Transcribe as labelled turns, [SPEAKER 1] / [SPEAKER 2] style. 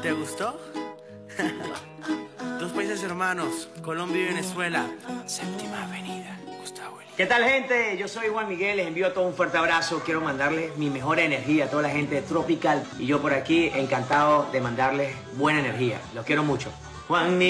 [SPEAKER 1] ¿Te gustó? Dos países hermanos, Colombia y Venezuela. Séptima Avenida, Gustavo Elia.
[SPEAKER 2] ¿Qué tal, gente? Yo soy Juan Miguel, les envío todo un fuerte abrazo. Quiero mandarles mi mejor energía a toda la gente de Tropical. Y yo por aquí encantado de mandarles buena energía. Los quiero mucho. Juan Miguel.